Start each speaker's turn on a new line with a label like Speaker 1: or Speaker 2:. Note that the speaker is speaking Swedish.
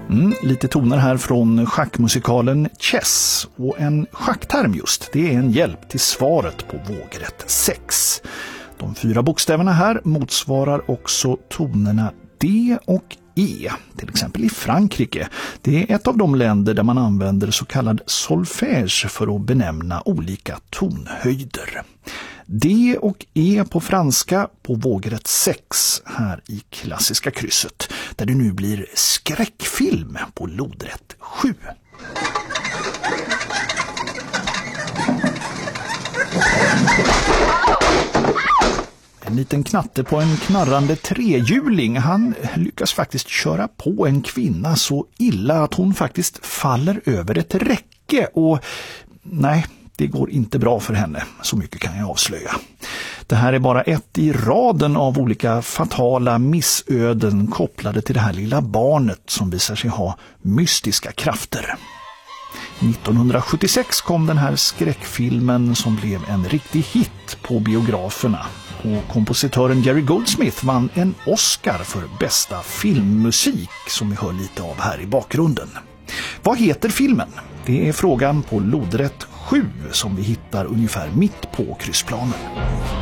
Speaker 1: Lite toner här från schackmusikalen Chess. Och en schackterm just, det är en hjälp till svaret på vågrätt 6. De 4 bokstäverna här motsvarar också tonerna D och E, till exempel i Frankrike. Det är ett av de länder där man använder så kallad solfège för att benämna olika tonhöjder. D och E på franska på vågrätt 6 här i klassiska krysset, där det nu blir skräckfilm på lodrätt 7. En liten knatte på en knarrande trehjuling, han lyckas faktiskt köra på en kvinna så illa att hon faktiskt faller över ett räcke och nej, det går inte bra för henne, så mycket kan jag avslöja. Det här är bara ett i raden av olika fatala missöden kopplade till det här lilla barnet som visar sig ha mystiska krafter. 1976 kom den här skräckfilmen som blev en riktig hit på biograferna. Och kompositören Jerry Goldsmith vann en Oscar för bästa filmmusik som vi hör lite av här i bakgrunden. Vad heter filmen? Det är frågan på lodrätt 7 som vi hittar ungefär mitt på kryssplanen.